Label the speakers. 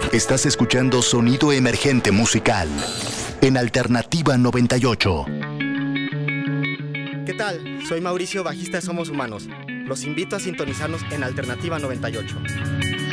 Speaker 1: Estás escuchando Sonido Emergente Musical en Alternativa 98.
Speaker 2: ¿Qué tal? Soy Mauricio, bajista de Somos Humanos. Los invito a sintonizarnos en Alternativa 98.